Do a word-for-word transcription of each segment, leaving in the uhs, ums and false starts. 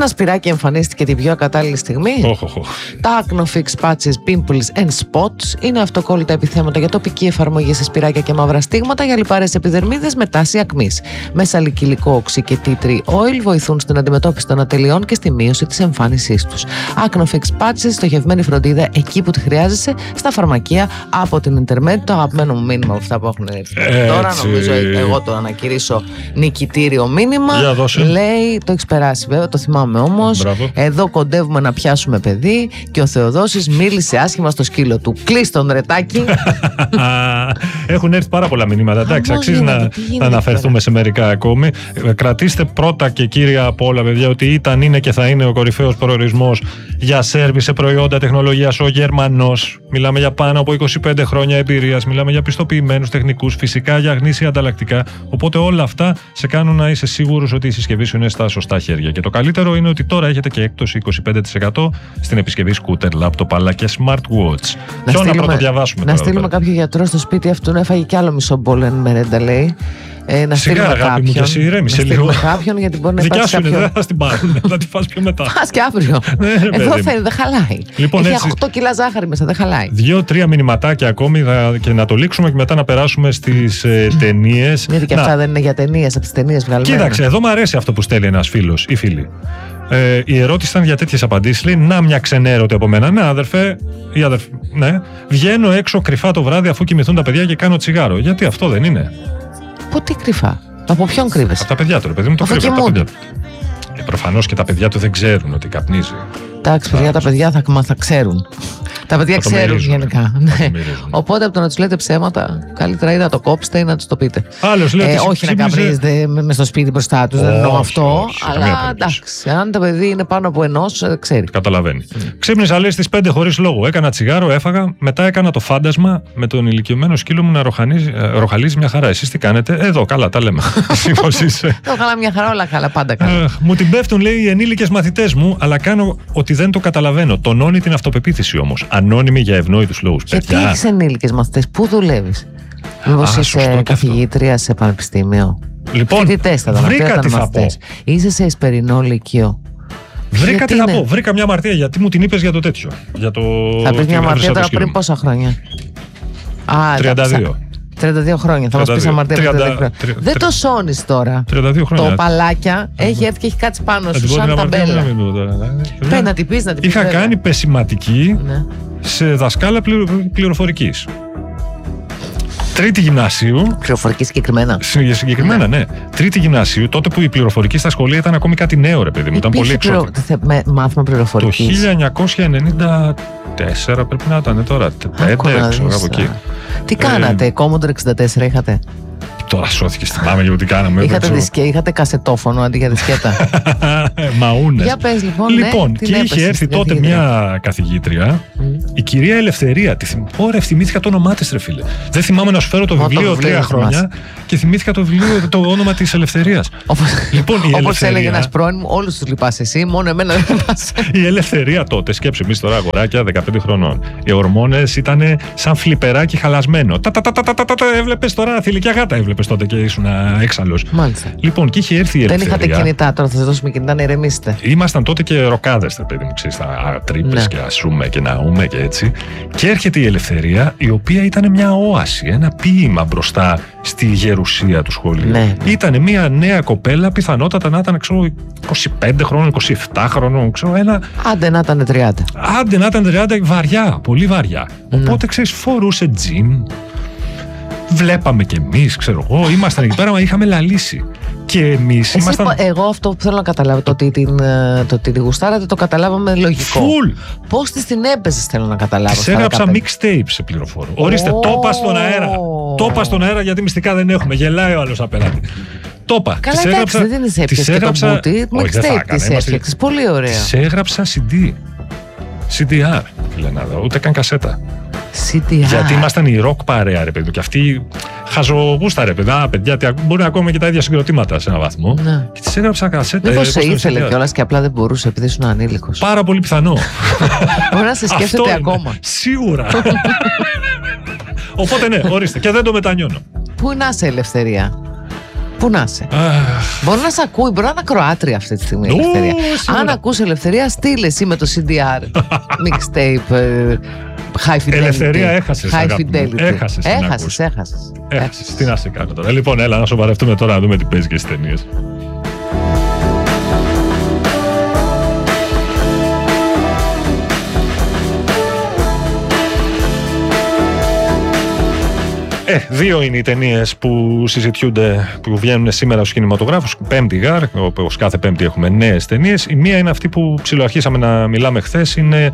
Ένα σπυράκι εμφανίστηκε την πιο ακατάλληλη στιγμή. Oh, oh, oh. Τα Acnofix Patches Pimples and Spots είναι αυτοκόλλητα επιθέματα για τοπική εφαρμογή σε σπυράκια και μαύρα στίγματα για λιπαρές επιδερμίδες με τάση ακμής. Με σαλικυλικό οξύ και tea tree oil βοηθούν στην αντιμετώπιση των ατελειών και στη μείωση της εμφάνισής τους. Acnofix Patches, στοχευμένη φροντίδα εκεί που τη χρειάζεσαι, στα φαρμακεία από την Intermed. Το αγαπημένο μου μήνυμα από αυτά που έχουν έρθει τώρα. Νομίζω εγώ το ανακηρύσω νικητήριο μήνυμα. Λέει, το έχεις περάσει βέβαια, το θυμάμαι όμως. Εδώ κοντεύουμε να πιάσουμε παιδί και ο Θεοδόσης μίλησε άσχημα στο σκύλο του. Κλείς τον ρετάκι. Έχουν έρθει πάρα πολλά μηνύματα. Εντάξει, αξίζει να, να αναφερθούμε σε μερικά ακόμη. Κρατήστε πρώτα και κύρια από όλα, παιδιά, ότι ήταν, είναι και θα είναι ο κορυφαίος προορισμός για σέρβις σε προϊόντα τεχνολογίας ο Γερμανός. Μιλάμε για πάνω από είκοσι πέντε χρόνια εμπειρίας. Μιλάμε για πιστοποιημένους τεχνικούς, φυσικά για γνήσια ανταλλακτικά. Οπότε όλα αυτά σε κάνουν να είσαι σίγουρος ότι η συσκευή σου είναι στα σωστά χέρια. Και το καλύτερο είναι ότι τώρα έχετε και έκπτωση είκοσι πέντε τοις εκατό στην επισκευή σκούτερ, λάπτοπ αλλά και smartwatch. Ποιο να πρωτοδιαβάσουμε Να τώρα, στείλουμε τώρα κάποιο γιατρό στο σπίτι αυτού να έφαγε κι άλλο μισό μπολ μερέντα, λέει. Ε, να Σιγά, στείλουμε αγάπη μου, και εσύ ηρέμησε λίγο. Κάποιον, γιατί μπορεί να δικιά σου είναι, κάποιον... δεν θα την πάρουν, θα την φας πιο μετά. Φας και αύριο. Εδώ θέλει, δεν χαλάει. Λοιπόν, έχει έτσι, οκτώ κιλά ζάχαρη μέσα, δεν χαλάει. Δύο-τρία μηνυματάκια ακόμη θα, και να το λήξουμε και μετά να περάσουμε στις ε, ταινίες. Γιατί και να. αυτά δεν είναι για ταινίες, από τις ταινίες βγαλμένα. Κοίταξε, εδώ μου αρέσει αυτό που στέλνει ένας φίλος ή φίλη. Ε, η ερώτηση ήταν για τέτοιες απαντήσεις. Λέει, να μια ξενέρωτη από μένα. Ναι, αδερφέ, ή αδερφέ, ναι. Βγαίνω έξω κρυφά το βράδυ αφού κοιμηθούν τα παιδιά και κάνω τσιγάρο. Γιατί αυτό δεν είναι? Πότε κρυφά? Από ποιον κρύβεσαι? Από τα παιδιά του, ρε παιδί μου, το κρύβει. Ε, προφανώς και τα παιδιά του δεν ξέρουν ότι καπνίζει. Εντάξει, παιδιά, τα παιδιά θα, θα ξέρουν. Τα παιδιά θα ξέρουν μυρίζουν, γενικά. Ναι. Οπότε από το να τους λέτε ψέματα, καλύτερα ή να το κόψετε ή να τους το πείτε. Άλλος λέει, ε, όχι ξύπνησε... να καπνίζετε μες στο σπίτι μπροστά τους, δεν εννοώ αυτό. Όχι, αλλά εντάξει, αν το παιδί είναι πάνω από ενός, ξέρει. Καταλαβαίνει. Mm. Ξύπνησα, λέει, στις πέντε χωρίς λόγο. Έκανα τσιγάρο, έφαγα. Μετά έκανα το φάντασμα με τον ηλικιωμένο σκύλο μου να ροχαλίζει μια χαρά. Εσείς τι κάνετε? Εδώ, καλά, τα λέμε. Πώς είσαι? Το καλά, μια χαρά, όλα καλά, πάντα καλά. Μου την πέφτουν, λέει, οι ενήλικες μαθητές μου, αλλά κάνω ότι δεν το καταλαβαίνω. Τονώνει την αυτοπεποίθηση όμως. Ανώνυμη για ευνόητους λόγους. Γιατί έχεις ενήλικες μαθητές, πού δουλεύεις? Μήπως είσαι καθηγήτρια σε πανεπιστήμιο? Λοιπόν, φοιτητές θα βρήκα τι θα πω. Είσαι σε εσπερινό λυκείο? Βρήκα τι θα πω. Βρήκα μια αμαρτία. Γιατί μου την είπες για το τέτοιο? Για το... Θα πεις μια αμαρτία τώρα πριν πόσα χρόνια? Α, τριάντα δύο. τριάντα δύο χρόνια. Θα μας πεις αμαρτία πριν τριάντα δύο χρόνια. Δεν το σώνεις τώρα. τριάντα δύο χρόνια. Το παλάκια έχει έρθει και έχει κάτσει πάνω σου σαν ταμπέλα. Πρέπει να την πεις, να την πεις. Είχα κάνει πεσηματική σε δασκάλα πληροφορικής. Τρίτη γυμνασίου. Πληροφορική συγκεκριμένα. Συγκεκριμένα, ναι. ναι. Τρίτη γυμνασίου, τότε που η πληροφορική στα σχολεία ήταν ακόμη κάτι νέο, ρε παιδί μου. Ήταν πολύ εξώδικο. Με μάθημα πληροφορικής. Το χίλια εννιακόσια ενενήντα τέσσερα πρέπει να ήταν τώρα. Πέντε, ξέρω από εκεί. Τι κάνατε, Commodore εξήντα τέσσερα είχατε? Τώρα σώθηκε, θυμάμαι λίγο τι κάναμε. Είχατε, δισκέ, είχατε κασετόφωνο αντί για δισκέτα. Μαούνες. Για πες λοιπόν. Λοιπόν, ναι, και είχε έρθει τότε μια καθηγήτρια, mm. η κυρία Ελευθερία. Τη θυμ... Ωραία, θυμήθηκα το όνομά της, ρε φίλε. Δεν θυμάμαι να σου φέρω το βιβλίο, το βιβλίο τρία χρόνια και θυμήθηκα το βιβλίο, το όνομα της Ελευθερίας. Λοιπόν, όπως έλεγε ένας πρώην μου, όλους τους λυπάσαι εσύ, μόνο εμένα δεν λυπάσαι. Η Ελευθερία τότε, σκέψου εμείς τώρα αγοράκια δεκαπέντε χρονών. Οι ορμόνες ήταν σαν φλιπεράκι χαλασμένο. Τα τα τα τα τα τα έβλεπες τώρα, θηλυκιά γάτα έβλεπες τότε και ήσουν έξαλλος. Μάλιστα. Λοιπόν, και είχε έρθει η Ελευθερία. Δεν είχατε κινητά, τώρα θα σας δώσουμε κινητά να ηρεμήσετε. Ήμασταν τότε και ροκάδες, παιδί μου, ξέρεις, τα τρύπες ναι. και ασούμε και ναούμε και έτσι. Και έρχεται η Ελευθερία, η οποία ήταν μια όαση, ένα ποίημα μπροστά στη γερουσία του σχολείου. Ναι. Ήταν μια νέα κοπέλα, πιθανότατα να ήταν, ξέρω, είκοσι πέντε χρόνων, είκοσι επτά χρόνων, ξέρω, ένα. Άντε να ήταν τριάντα. Άντε να ήταν τριάντα, βαριά, πολύ βαριά. Ναι. Οπότε, ξέρεις, φορούσε τζιν. Βλέπαμε κι εμείς, ξέρω εγώ, ήμασταν εκεί πέρα, μα είχαμε λαλήσει. Και εμείς ήμασταν. Εγώ αυτό που θέλω να καταλάβω, το ότι την, το ότι τη γουστάρατε το καταλάβαμε λογικό. Φουλ! Πώς της την έπαιζες, θέλω να καταλάβω. Της έγραψα mixtape σε πληροφόρο. Oh. Ορίστε, το είπα στον αέρα. Το είπα στον αέρα γιατί μυστικά δεν έχουμε. Γελάει ο άλλος απέναντι. Το είπα. Καλά, εντάξει, έγραψα, δεν της έπιαξε το μπούτι. Mixtape της έφτιαξες. Πολύ ωραία. Της έγραψα σι ντι. σι ντι αρ, Φιλενάδα, ούτε καν κασέτα. σι ντι αρ. Γιατί ήμασταν η ροκ παρέα, ρε παιδί. Και αυτή χαζογούστα, ρε παιδιά. παιδιά μπορεί να ακούμε και τα ίδια συγκροτήματα σε έναν βαθμό. Ναι. Και της έγραψα κασέτα. Μήπως σε ήθελε κιόλας και απλά δεν μπορούσε επειδή ήσουν ανήλικος. Πάρα πολύ πιθανό. Μπορεί να σε σκέφτεται ακόμα. Σίγουρα. Οπότε ναι, ορίστε. Και δεν το μετανιώνω. Πού να είσαι, Ελευθερία? Πού να είσαι. Μπορεί να σε ακούει, μπορεί να είναι ακροάτρια αυτή τη στιγμή. Ελευθερία. Αν ακούς Ελευθερία, στείλε εσύ με το σι ντι αρ mixtape high fidelity. Ελευθερία, έχασες. High fidelity. Έχασες. Έχασες, έχασες. Έχασες. Τι να σε κάνω τώρα. Λοιπόν, έλα να σοβαρευτούμε τώρα να δούμε τι παίζει και στις ταινίες. Ε, δύο είναι οι ταινίες που συζητιούνται, που βγαίνουν σήμερα στους κινηματογράφους. Πέμπτη γάρ, όπως κάθε Πέμπτη έχουμε νέες ταινίες. Η μία είναι αυτή που ψιλοαρχίσαμε να μιλάμε χθες, είναι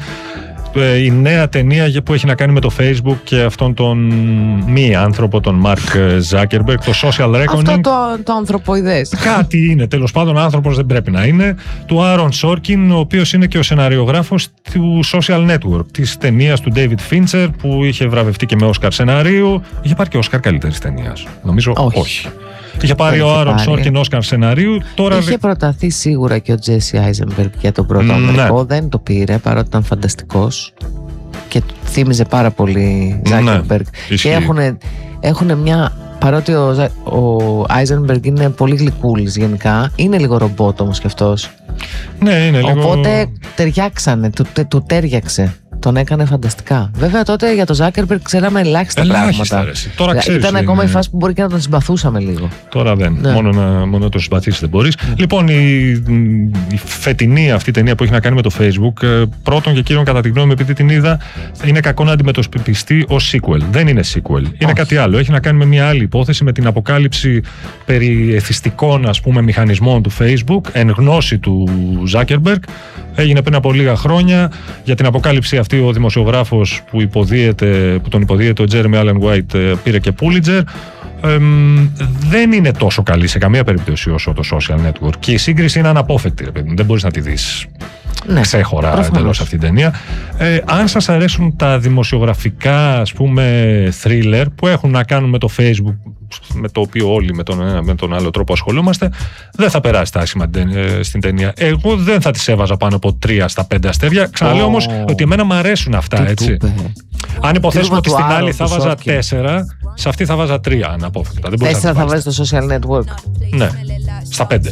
η νέα ταινία που έχει να κάνει με το Facebook και αυτόν τον μη άνθρωπο, τον Mark Zuckerberg, το Social Reckoning. Αυτό το, το ανθρωποειδές. Κάτι είναι, τέλος πάντων, άνθρωπος δεν πρέπει να είναι. Του Aaron Sorkin, ο οποίος είναι και ο σεναριογράφος του Social Network, της ταινίας του David Fincher, που είχε βραβευτεί και με Όσκαρ σεναρίου. Είχε πάρει και Όσκαρ καλύτερης ταινίας. Νομίζω όχι. όχι. Είχε πάρει ο Άρον Σόρκιν Όσκαρ σεναρίου. Τώρα... Είχε προταθεί σίγουρα και ο Τζέσι Άιζενμπεργκ για τον πρώτο Αμερικό. Ναι. Δεν το πήρε, παρότι ήταν φανταστικός και θύμιζε πάρα πολύ Ζάκερμπεργκ. Ναι, και έχουν, έχουν μια. Παρότι ο, ο Άιζενμπεργκ είναι πολύ γλυκούλης γενικά, είναι λίγο ρομπότ όμως κι αυτός. Ναι, είναι λίγο. Οπότε ταιριάξανε, του, του τέριαξε. Τον έκανε φανταστικά. Βέβαια τότε για τον Ζάκερμπεργκ ξέραμε ελάχιστα, ελάχιστα πράγματα. Τώρα ξέρεις, ήταν ακόμα είναι... η φάση που μπορεί και να τον συμπαθούσαμε λίγο. Τώρα δεν. Ναι. Μόνο, να, μόνο να τον συμπαθήσεις δεν μπορείς. Mm. Λοιπόν, η, η φετινή αυτή ταινία που έχει να κάνει με το Facebook, πρώτον και κύριον κατά τη γνώμη μου, επειδή την είδα, είναι κακό να αντιμετωπιστεί ως sequel. Δεν είναι sequel. Είναι Όχι. κάτι άλλο. Έχει να κάνει με μια άλλη υπόθεση, με την αποκάλυψη περί εθιστικών, ας πούμε, μηχανισμών του Facebook, εν γνώση του Ζάκερμπεργκ. Έγινε πριν από λίγα χρόνια. Για την αποκάλυψη αυτή ο δημοσιογράφος που, υποδίεται, που τον υποδίεται ο Τζέρεμι Άλεν Γουάιτ πήρε και Pulitzer. Ε, δεν είναι τόσο καλή σε καμία περίπτωση όσο το Social Network. Και η σύγκριση είναι αναπόφευκτη. Δεν μπορείς να τη δεις ναι, ξέχωρα εντελώς αυτή την ταινία. Ε, αν σας αρέσουν τα δημοσιογραφικά, ας πούμε, thriller που έχουν να κάνουν με το Facebook, με το οποίο όλοι με τον ένα με τον άλλο τρόπο ασχολούμαστε, δεν θα περάσει άσχημα στην ταινία. Εγώ δεν θα τις έβαζα πάνω από τρία στα πέντε αστέρια. Ξαναλέω oh. όμως ότι εμένα μου αρέσουν αυτά, τι έτσι. Τούπε. Αν υποθέσουμε ότι στην άλλη θα βάζα τέσσερα, σε αυτή θα βάζα τρία αναπόφευκτα. Τέσσερα θα βάζεις το Social Network. Ναι, στα πέντε.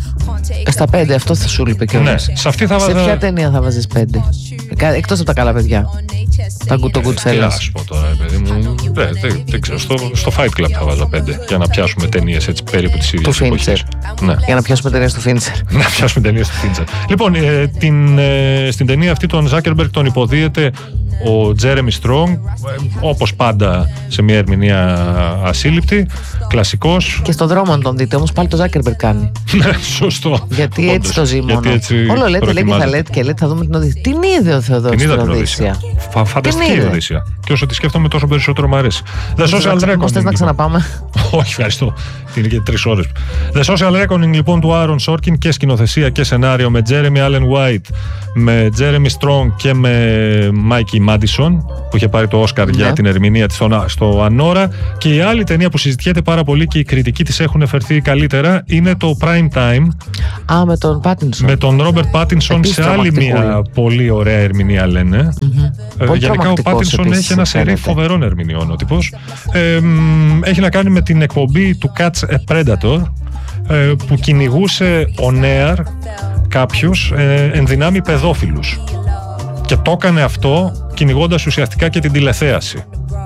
Στα πέντε, αυτό θα σου λείπει και ναι, σε, αυτή θα βάζα... σε ποια ταινία θα βάζεις πέντε? Εκτός από τα καλά παιδιά. Τα good to good fellas. Τι να σου πω τώρα, παιδί μου. Δεν, δεν, δεν ξέρω. Στο, στο Fight Club θα βάζα πέντε. Για να πιάσουμε ταινίες έτσι περίπου τις ίδιες εποχές. Ναι. Για να πιάσουμε ταινίες του Fincher. Να πιάσουμε ταινίες του Fincher. Λοιπόν, ε, την, ε, στην ταινία αυτή τον Zuckerberg τον υποδίεται ο Τζέρεμι Στρόγκ, όπως πάντα σε μια ερμηνεία ασύλληπτη, κλασικός. Και στον δρόμο να τον δείτε, όμως πάλι το Zuckerberg κάνει. Ναι, σωστό. Γιατί όντως, έτσι το ζει μόνο. Όλο λέτε, λέει και θα λέτε και λέτε, θα δούμε την Οδύσσια. Την είδε ο Θεοδόρης στην Οδύσσια. Φα, φανταστική η Οδύσσια. Και όσο τη σκέφτομαι, τόσο περισσότερο μου αρέσει. The Social Reckoning. Πώς θες να ξαναπάμε? Όχι, ευχαριστώ. Είναι και τρεις ώρες. The Social Reckoning λοιπόν του Aaron Sorkin, και σκηνοθεσία και σενάριο με Jeremy Allen White, με Jeremy Strong και με Mikey Madison, που είχε πάρει το Όσκαρ yeah. για την ερμηνεία της στο, στο Ανώρα. Και η άλλη ταινία που συζητιέται πάρα πολύ και οι κριτικοί της έχουν φερθεί καλύτερα είναι το Prime Time. Α, με τον Pattinson. Με τον Robert Pattinson σε άλλη μια πολύ ωραία ερμηνεία, λένε. Mm-hmm. Ε, γενικά ο Pattinson έχει ένα σερί φοβερών ερμηνεών ο τύπος. Ε, έχει να κάνει με την εκπομπή του Catch a Predator, ε, που κυνηγούσε on air κάποιους ε, ενδυνάμει παιδόφιλους. Και το έκανε αυτό κυνηγώντας ουσιαστικά και την τηλεθέαση.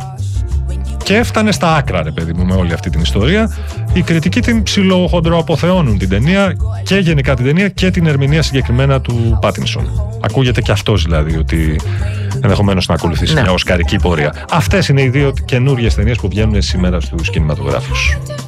Και έφτανε στα άκρα, ρε παιδί μου, με όλη αυτή την ιστορία. Οι κριτικοί την ψιλοχοντροαποθεώνουν την ταινία, και γενικά την ταινία και την ερμηνεία συγκεκριμένα του Πάτινσον. Ακούγεται και αυτός δηλαδή ότι ενδεχομένως να ακολουθήσει ναι. μια οσκαρική πορεία. Αυτές είναι οι δύο καινούριες ταινίες που βγαίνουν σήμερα στους κινηματογράφους.